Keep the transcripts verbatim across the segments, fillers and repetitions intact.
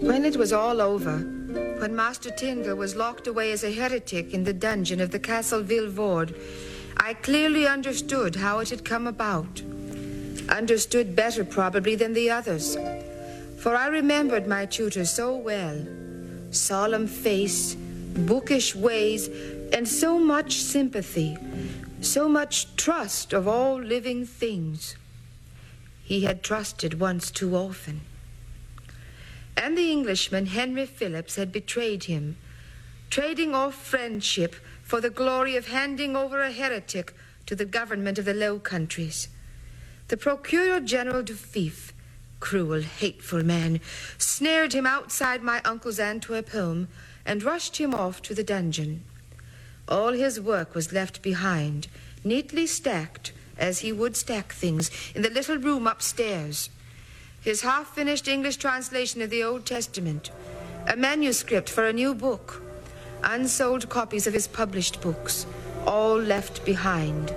When it was all over, when Master Tyndall was locked away as a heretic in the dungeon of the Castle Villevorde, I clearly understood how it had come about. Understood better, probably, than the others. For I remembered my tutor so well. Solemn face, bookish ways, and so much sympathy, so much trust of all living things. He had trusted once too often. And the Englishman, Henry Phillips, had betrayed him, trading off friendship for the glory of handing over a heretic to the government of the Low Countries. The Procureur General du Fief, cruel, hateful man, snared him outside my uncle's Antwerp home and rushed him off to the dungeon. All his work was left behind, neatly stacked, as he would stack things, in the little room upstairs. His half-finished English translation of the Old Testament, a manuscript for a new book, unsold copies of his published books, all left behind.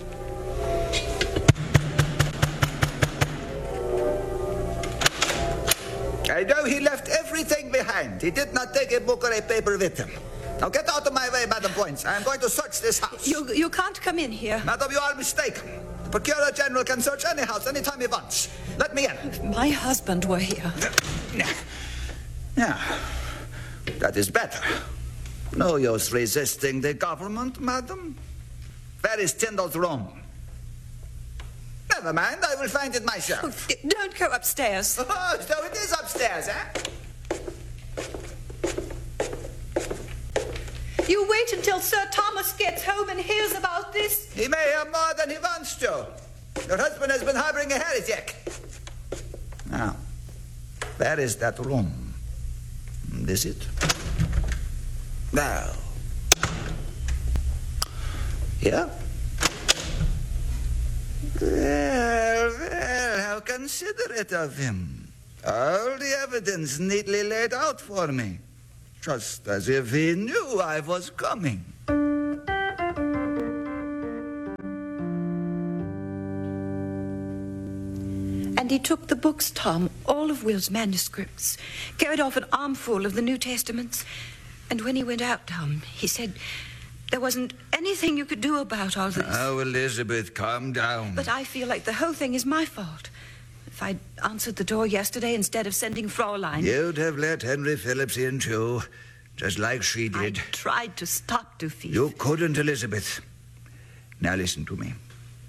I know he left everything behind. He did not take a book or a paper with him. Now get out of my way, Madam Poins. I am going to search this house. You, you can't come in here. Madam, you are mistaken. The Procureur General can search any house anytime he wants. Let me in. If my husband were here. Yeah, that is better. No use resisting the government, madam. Where is Tyndall's room? Never mind, I will find it myself. Oh, don't go upstairs. Oh, so it is upstairs, eh? You wait until Sir Thomas gets home and hears about this. He may hear more than he wants to. Your husband has been harboring a heretic. Now, where is that room? Is it? Now. Here? Well, well, how considerate of him. All the evidence neatly laid out for me. Just as if he knew I was coming. And he took the books, Tom, all of Will's manuscripts, carried off an armful of the New Testaments. And when he went out, Tom, he said there wasn't anything you could do about all this. Oh, Elizabeth, calm down. But I feel like the whole thing is my fault. If I'd answered the door yesterday instead of sending Fraulein... You'd have let Henry Phillips in, too, just like she did. I tried to stop Du Fief. You couldn't, Elizabeth. Now listen to me.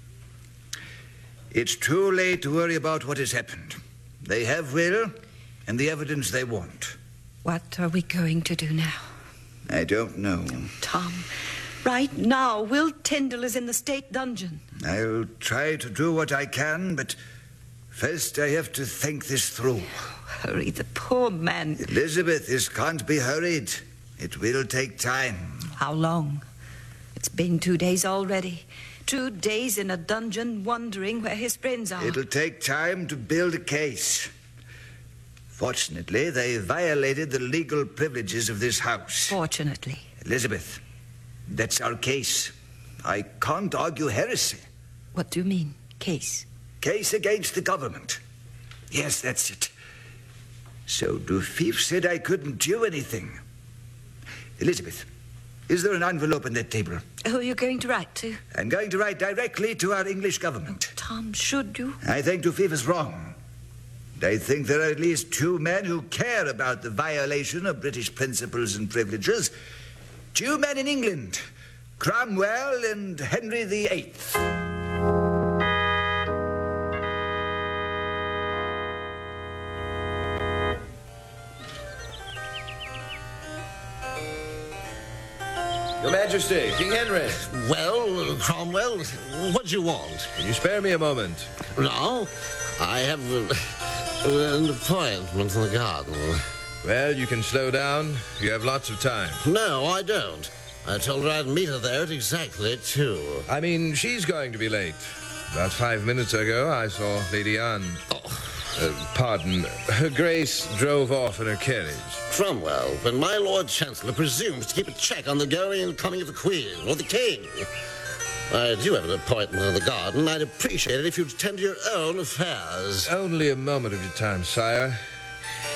It's too late to worry about what has happened. They have Will and the evidence they want. What are we going to do now? I don't know. Tom, right now, Will Tyndall is in the state dungeon. I'll try to do what I can, but first I have to think this through. Hurry, the poor man. Elizabeth, this can't be hurried. It will take time. How long? It's been two days already. Two days in a dungeon wondering where his friends are. It'll take time to build a case. Fortunately, they violated the legal privileges of this house. Fortunately. Elizabeth, that's our case. I can't argue heresy. What do you mean, case? Case against the government. Yes, that's it. So Du Fief said I couldn't do anything. Elizabeth, is there an envelope on that table? Who are you going to write to? I'm going to write directly to our English government. Tom, should you? I think Du Fief is wrong. I think there are at least two men who care about the violation of British principles and privileges. Two men in England, Cromwell and Henry the Eighth. Your Majesty, King Henry. Well, Cromwell, what do you want? Can you spare me a moment? Now, I have uh, an appointment in the garden. Well, you can slow down. You have lots of time. No, I don't. I told her I'd meet her there at exactly two. I mean, she's going to be late. About five minutes ago, I saw Lady Anne. Oh. Uh, pardon. Her Grace drove off in her carriage. Cromwell, when my Lord Chancellor presumes to keep a check on the going and coming of the Queen or the King, I do have an appointment in the garden. I'd appreciate it if you'd tend to your own affairs. Only a moment of your time, sire.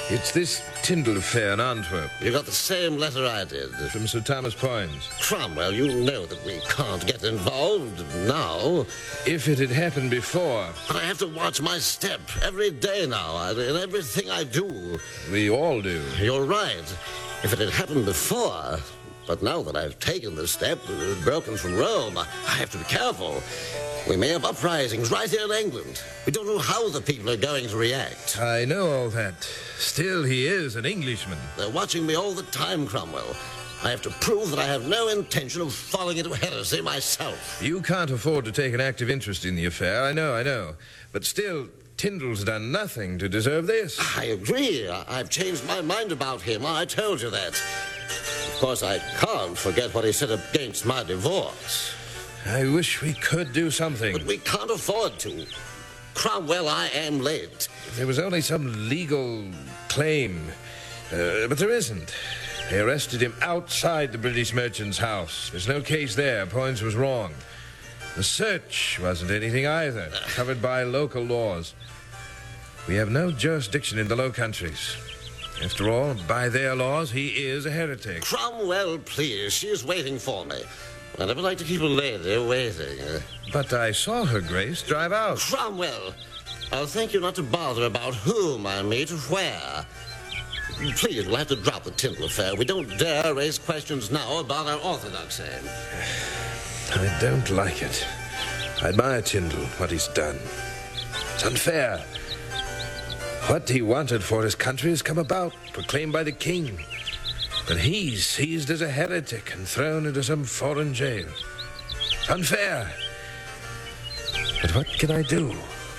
It's this Tyndall affair in Antwerp. You got the same letter I did. From Sir Thomas Poins. Cromwell, you know that we can't get involved now. If it had happened before... I have to watch my step every day now, in everything I do. We all do. You're right. If it had happened before... But now that I've taken the step, uh, broken from Rome, I have to be careful. We may have uprisings right here in England. We don't know how the people are going to react. I know all that. Still, he is an Englishman. They're watching me all the time, Cromwell. I have to prove that I have no intention of falling into heresy myself. You can't afford to take an active interest in the affair. I know, I know. But still, Tyndall's done nothing to deserve this. I agree. I- I've changed my mind about him. I told you that. Of course, I can't forget what he said against my divorce. I wish we could do something. But we can't afford to. Cromwell, I am late. If there was only some legal claim. Uh, but there isn't. They arrested him outside the British merchant's house. There's no case there. Poins was wrong. The search wasn't anything either. Covered by local laws. We have no jurisdiction in the Low Countries. After all, by their laws, he is a heretic. Cromwell, please. She is waiting for me. I never like to keep a lady waiting. But I saw her Grace drive out. Cromwell, I'll thank you not to bother about whom I meet or where. Please, we'll have to drop the Tyndall affair. We don't dare raise questions now about our orthodoxy. I don't like it. I admire Tyndall, what he's done. It's unfair. What he wanted for his country has come about, proclaimed by the king. But he's seized as a heretic and thrown into some foreign jail. Unfair. But what can I do?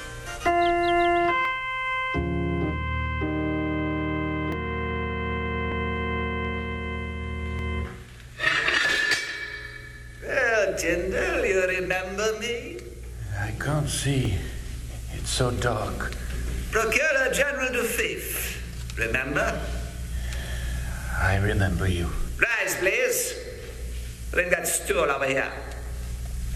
Well, Tyndall, you remember me? I can't see. It's so dark. Procureur General du Fife. Remember? I remember you. Rise, please. Bring that stool over here.